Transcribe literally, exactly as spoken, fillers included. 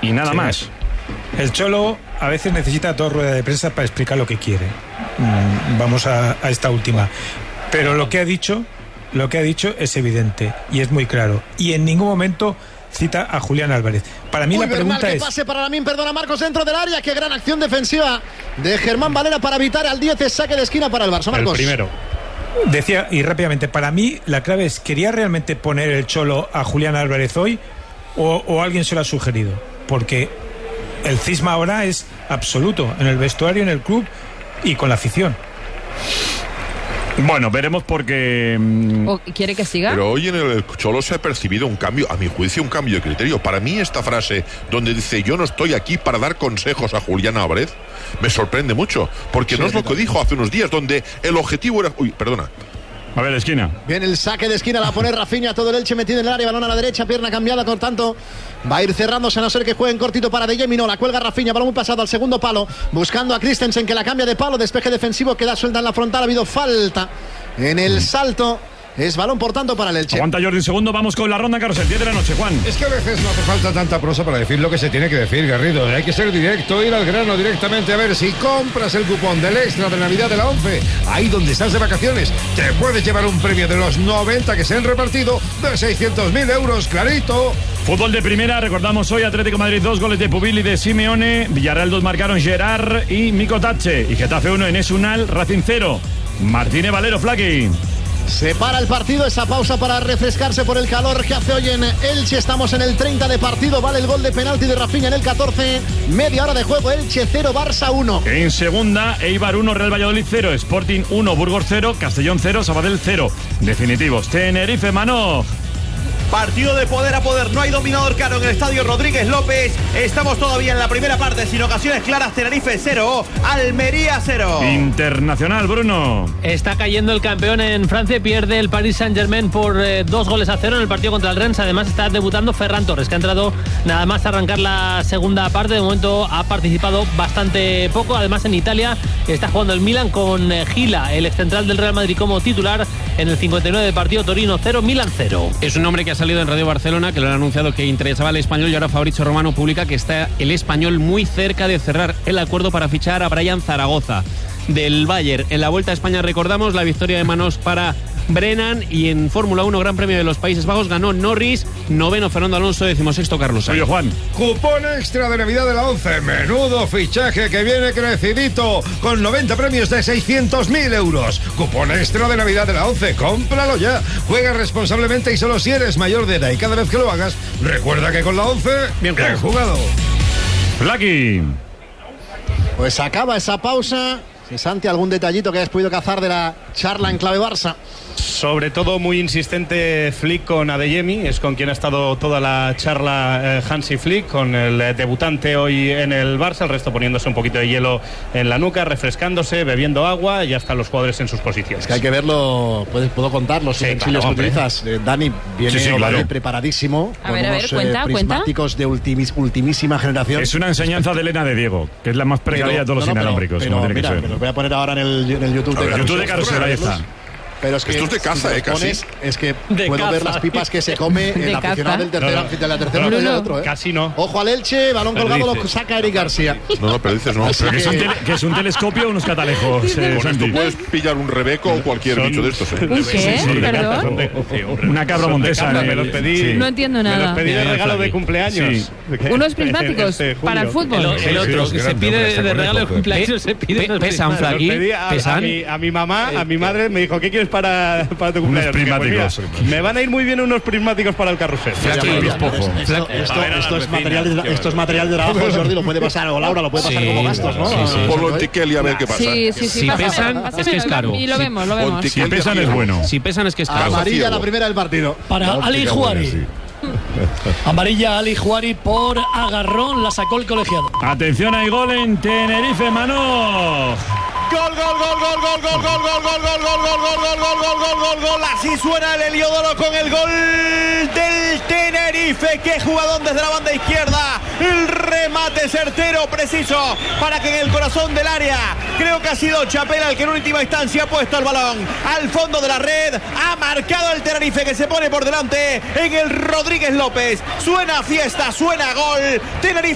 y nada sí. más. El Cholo a veces necesita dos ruedas de prensa para explicar lo que quiere. Vamos a, a esta última. Pero lo que ha dicho, lo que ha dicho es evidente y es muy claro. Y en ningún momento cita a Julián Álvarez. Para mí Uy, la pregunta Bernal, es... pase para Lamine, perdona Marcos, dentro del área. Qué gran acción defensiva de Germán Valera para evitar al diez, saque de esquina para el Barça. Marcos. El primero. Decía, y rápidamente, para mí la clave es, ¿quería realmente poner el Cholo a Julián Álvarez hoy o, o alguien se lo ha sugerido? Porque el cisma ahora es absoluto en el vestuario, en el club y con la afición. Bueno, veremos porque... ¿O quiere que siga? Pero hoy en el Cholo se ha percibido un cambio, a mi juicio, un cambio de criterio. Para mí esta frase donde dice yo no estoy aquí para dar consejos a Julián Álvarez me sorprende mucho, porque sí, no es lo que dijo hace unos días, donde el objetivo era... Uy, perdona. A ver, esquina. Bien, el saque de esquina la pone Rafinha, todo el Elche metido en el área, balón a la derecha, pierna cambiada, por tanto va a ir cerrándose a no ser que jueguen cortito para De Jemi, no, la cuelga Rafinha, balón muy pasado al segundo palo, buscando a Christensen que la cambia de palo, despeje defensivo, queda suelta en la frontal, ha habido falta en el salto. Es balón, por tanto, para el Elche. Aguanta Jordi un segundo, vamos con la ronda Carrusel, diez de la noche, Juan. Es que a veces no hace falta tanta prosa para decir lo que se tiene que decir, Garrido. Hay que ser directo, ir al grano directamente. A ver, si compras el cupón del extra de Navidad de la ONCE, ahí donde estás de vacaciones, te puedes llevar un premio de los noventa que se han repartido de seiscientos mil euros, clarito. Fútbol de primera, recordamos hoy Atlético de Madrid dos, goles de Pubil y de Simeone. Villarreal dos marcaron Gerard y Mico Tache. Y Getafe uno, Enes Unal, Racing cero. Martínez Valero, Flaqui. Se para el partido, esa pausa para refrescarse por el calor que hace hoy en Elche. Estamos en el treinta de partido, vale el gol de penalti de Rafinha en el catorce. Media hora de juego, Elche cero, Barça uno. En segunda, Eibar uno, Real Valladolid cero, Sporting uno, Burgos cero, Castellón cero, Sabadell cero. Definitivos, Tenerife, Manoj. Partido de poder a poder, no hay dominador claro en el estadio Rodríguez López. Estamos todavía en la primera parte sin ocasiones claras. Tenerife cero, Almería cero. Internacional, Bruno. Está cayendo el campeón en Francia, pierde el Paris Saint-Germain por eh, dos goles a cero en el partido contra el Rennes. Además está debutando Ferran Torres, que ha entrado nada más a arrancar la segunda parte. De momento ha participado bastante poco. Además en Italia está jugando el Milan con eh, Gila, el excentral del Real Madrid, como titular en el cincuenta y nueve de partido. Torino cero, Milan cero. Es un hombre que ha salido en Radio Barcelona, que lo han anunciado que interesaba al Español, y ahora Fabrizio Romano publica que está el Español muy cerca de cerrar el acuerdo para fichar a Brian Zaragoza del Bayern. En la Vuelta a España recordamos la victoria de manos para Brennan, y en Fórmula uno Gran Premio de los Países Bajos ganó Norris, noveno Fernando Alonso, decimosexto Carlos Sainz. Oye, Juan. Cupón extra de Navidad de la ONCE, menudo fichaje que viene crecidito, con noventa premios de seiscientos mil euros. Cupón extra de Navidad de la ONCE, cómpralo ya. Juega responsablemente y solo si eres mayor de edad, y cada vez que lo hagas, recuerda que con la ONCE, bien, bien jugado. Flaqui. Pues acaba esa pausa. Si Santi, algún detallito que hayas podido cazar de la charla en clave Barça. Sobre todo muy insistente Flick con Adeyemi, es con quien ha estado toda la charla eh, Hansi Flick, con el eh, debutante hoy en el Barça, el resto poniéndose un poquito de hielo en la nuca, refrescándose, bebiendo agua, y ya están los jugadores en sus posiciones. Es que hay que verlo, puedes, puedo contar los sí, utensilios claro, que utilizas. Eh, Dani viene sí, sí, claro. preparadísimo, a con ver, a ver, unos cuenta, eh, prismáticos cuenta. de ultimis, ultimísima generación. Es una enseñanza de Elena de Diego, que es la más precaria Pero, de todos no, los no, inalámbricos. Pero, como pero, tiene mira, que me ser. los voy a poner ahora en el, en el YouTube, A ver, de YouTube de Carrusel, ahí está. Pero es que esto es de caza, si eh, casi. pones, es que De puedo caza. ver las pipas que se come De el aficionado caza. del tercer No, no. de la tercera No, no, y no. del otro, ¿eh? Casi no. Ojo al Elche, balón colgado, lo Perdices. saca Eric García. No, no, pero dices no. Así Pero Que es, un tele- que es un telescopio o unos catalejos, eh, con esto Santi. puedes pillar un rebeco o cualquier Son- bicho de estos, ¿eh? ¿Un qué? sí, ¿Perdón? Son de- sí, un- Una cabra son de montesa. cabra, en me el- los pedí. sí. No entiendo Me nada. los pedí de Bien, regalo de Flaqui. cumpleaños. Sí. Unos prismáticos Este julio. para el fútbol. El, el Sí, otro sí, que es se grande, pide hombre, está de regalo de con cumpleaños, se pide Pe- unos pesan, prismáticos. Flaqui. Los pedí a, a ¿Pesan? mi, a mi mamá, a mi madre, me dijo, ¿qué quieres para, para tu cumpleaños? Dije, pues prismáticos. mira, me van a ir muy bien unos prismáticos para el carrusel. Flaqui, Esto, Fla- esto, A ver a esto las es vecinas, material de, qué esto es material de trabajo, Jordi, lo puede pasar, o Laura, lo puede pasar Sí, como gastos, ¿no? sí, sí. Ponlo en Tiquel y a ver qué pasa. Sí, sí, sí. Si pásamelo, pesan, pásamelo, es que es caro. Y lo Si- vemos, lo vemos. Ponte- Si pesan es bueno. Si pesan es que es caro. Amarilla la primera del partido. Para Ali Juari. Amarilla Ali Juari por agarrón, la sacó el colegiado. Atención, hay gol en Tenerife, Manoj. Gol, gol, gol, gol, gol, gol, gol, gol, gol, gol, gol, gol, gol, gol, gol, gol, gol, gol, gol, gol. Así suena el Heliodoro con el gol del Tenerife. Qué jugadón desde la banda izquierda. El remate certero, preciso, para que en el corazón del área, creo que ha sido Chapela el que en última instancia ha puesto el balón al fondo de la red. Ha marcado el Tenerife, que se pone por delante en el Rodríguez López. Suena fiesta, suena gol. Tenerife